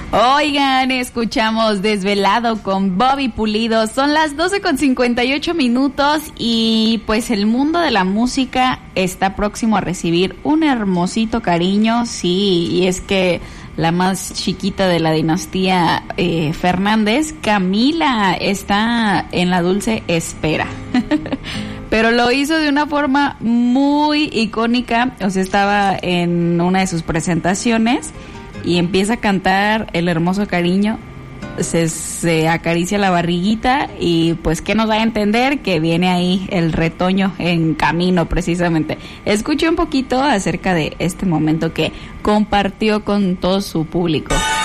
Oigan, escuchamos Desvelado con Bobby Pulido. Son las 12:58 y pues el mundo de la música está próximo a recibir un hermosito cariño. Sí, y es que la más chiquita de la dinastía Fernández, Camila, está en la dulce espera. Pero lo hizo de una forma muy icónica. O sea, estaba en una de sus presentaciones y empieza a cantar El hermoso cariño, se acaricia la barriguita y pues ¿qué nos da a entender? Que viene ahí el retoño en camino precisamente. Escuché un poquito acerca de este momento que compartió con todo su público.